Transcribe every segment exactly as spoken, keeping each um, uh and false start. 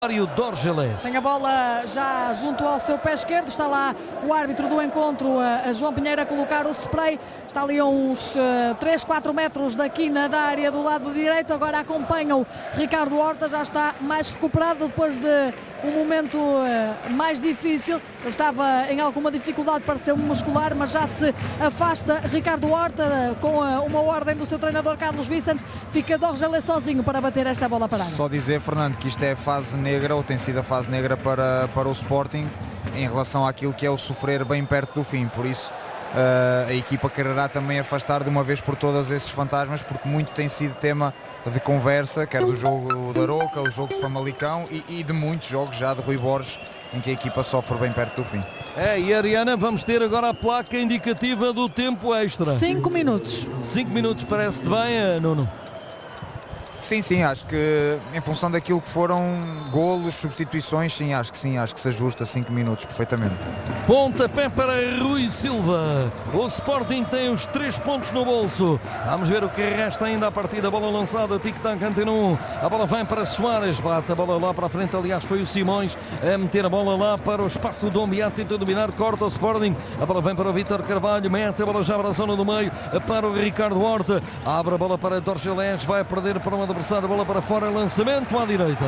Dorgeles. Tem a bola já junto ao seu pé esquerdo, está lá o árbitro do encontro, a João Pinheiro, a colocar o spray, está ali a uns uh, três, quatro metros da quina da área do lado direito, agora acompanha o Ricardo Horta, já está mais recuperado depois de um momento uh, mais difícil, estava em alguma dificuldade, pareceu-me muscular, mas já se afasta Ricardo Horta, uh, com uh, uma ordem do seu treinador Carlos Vicente, fica Dorgeles sozinho para bater esta bola parada. Só dizer, Fernando, que isto é a fase negra, ou tem sido a fase negra para, para o Sporting, em relação àquilo que é o sofrer bem perto do fim, por isso uh, a equipa quererá também afastar de uma vez por todas esses fantasmas, porque muito tem sido tema de conversa, quer do jogo da Aroca, o jogo de Famalicão e, e de muitos jogos já de Rui Borges, em que a equipa sofre bem perto do fim. É, e Ariana, vamos ter agora a placa indicativa do tempo extra. Cinco minutos. Cinco minutos, parece-te bem, Nuno? Sim, sim, acho que em função daquilo que foram golos, substituições, sim, acho que sim, acho que se ajusta cinco minutos perfeitamente. Pontapé para Rui Silva. O Sporting tem os três pontos no bolso. Vamos ver o que resta ainda a partida. A bola lançada, tic-tac, antena um. A bola vem para Soares, bate a bola lá para a frente. Aliás, foi o Simões a meter a bola lá para o espaço do Dombiá, tenta dominar, corta o Sporting. A bola vem para o Vítor Carvalho, mete a bola já para a zona do meio, para o Ricardo Horta. Abre a bola para Dorgeles, vai perder para uma adversário, a bola para fora, lançamento à direita.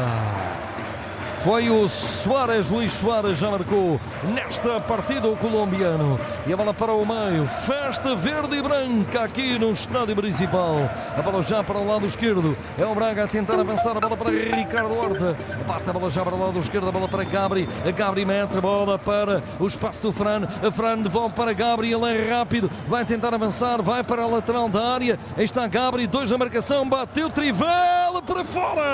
Foi o Soares, Luís Soares já marcou nesta partida o colombiano. E a bola para o meio, festa verde e branca aqui no estádio principal. A bola já para o lado esquerdo, é o Braga a tentar avançar, a bola para Ricardo Horta. Bate a bola já para o lado esquerdo, a bola para Gabri. A Gabri mete a bola para o espaço do Fran. A Fran devolve para Gabri, ele é rápido, vai tentar avançar, vai para a lateral da área. Aí está Gabri, dois na marcação, bateu Trivela para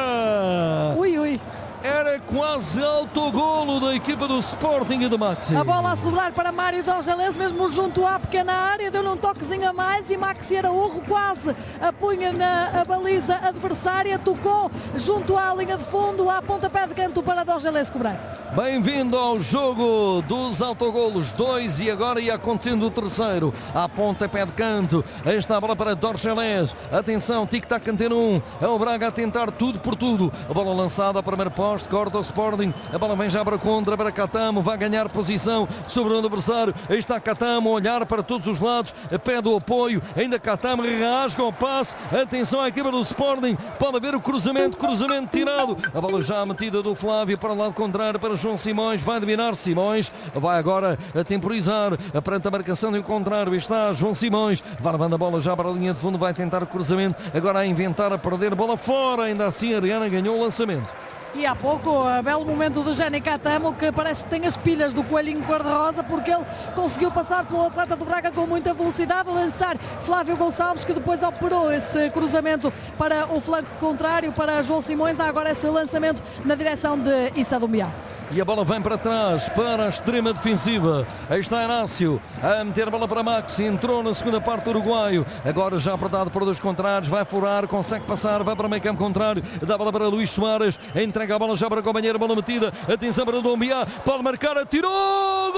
fora. Ui, ui. Era quase autogolo da equipa do Sporting e do Maxi. A bola a sobrar para Mário Dorgeles, mesmo junto à pequena área, deu-lhe um toquezinho a mais e Maxi Araújo quase apunha na a baliza adversária, tocou junto à linha de fundo, à pontapé de canto para Dorgeles cobrar. Bem-vindo ao jogo dos autogolos, dois e agora ia acontecendo o terceiro, à pontapé de canto. Aí está a bola para Dorgeles, atenção, tic-tac, antena um, é o Braga a tentar tudo por tudo. A bola lançada para o primeiro poste, corta o Sporting, a bola vem já para contra, para Catamo, vai ganhar posição sobre o adversário. Aí está Catamo a olhar para todos os lados, pede o apoio, ainda Catamo rasga o passe, atenção à equipa do Sporting, pode haver o cruzamento, cruzamento tirado, a bola já metida do Flávio para o lado contrário, para João Simões, vai dominar Simões, vai agora a temporizar, perante a marcação do contrário, está João Simões, vai levando a bola já para a linha de fundo, vai tentar o cruzamento, agora a inventar, a perder, bola fora, ainda assim a Ariana ganhou o lançamento. E há pouco, uh, belo momento do Jenny Catamo, que parece que tem as pilhas do coelhinho cor-de-rosa, porque ele conseguiu passar pelo atleta do Braga com muita velocidade, lançar Flávio Gonçalves, que depois operou esse cruzamento para o flanco contrário, para João Simões. Há agora esse lançamento na direção de Issa Doumbia. E a bola vem para trás, para a extrema defensiva. Aí está Inácio a meter a bola para Maxi. Entrou na segunda parte do uruguaio. Agora já apertado por dois contrários. Vai furar, consegue passar, vai para o meio campo contrário. Dá a bola para Luís Soares. Entrega a bola já para o companheiro. Bola metida. Atenção para o Dombiá. Pode marcar, atirou.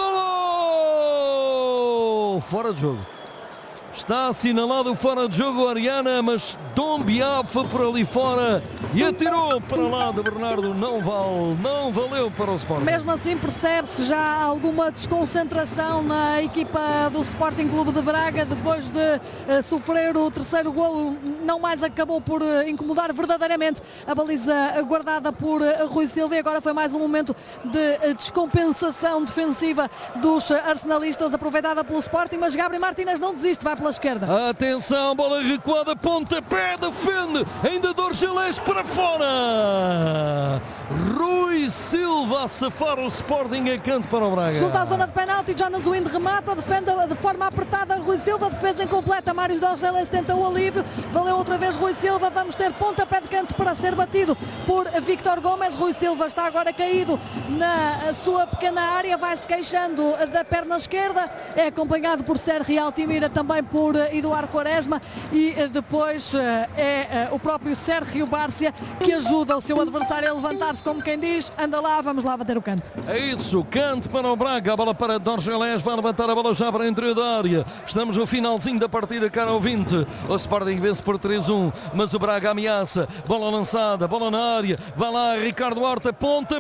Gol! Fora de jogo. Está assinalado fora de jogo, Ariana, mas Dombiá foi por ali fora e atirou para lá de Bernardo. Não vale, não valeu para o Sporting. Mesmo assim percebe-se já alguma desconcentração na equipa do Sporting Clube de Braga, depois de uh, sofrer o terceiro golo, não mais acabou por uh, incomodar verdadeiramente a baliza guardada por uh, Rui Silva, e agora foi mais um momento de uh, descompensação defensiva dos uh, arsenalistas, aproveitada pelo Sporting, mas Gabriel Martínez não desiste, vai pela esquerda. Atenção, bola recuada, pontapé, defende, ainda Dorgeles para fora. Rui Silva a safar o Sporting a canto para o Braga. Junto à zona de penalti, Jonas Wind remata, defende de forma apertada Rui Silva, defesa incompleta, Mário Dorgeles tenta o alívio, valeu outra vez Rui Silva, vamos ter pontapé de canto para ser batido por Víctor Gomes. Rui Silva está agora caído na sua pequena área, vai-se queixando da perna esquerda, é acompanhado por Sérgio Altimira, também por Eduardo Quaresma, e depois é o próprio Sérgio Bárcia que ajuda o seu adversário a levantar-se, como quem diz, anda lá, vamos lá bater o canto. É isso, canto para o Braga, a bola para Dorgelés, vai levantar a bola já para a interior da área. Estamos no finalzinho da partida, caro ouvinte. O Sporting vence por três a um, mas o Braga ameaça. Bola lançada, bola na área, vai lá Ricardo Horta, ponta.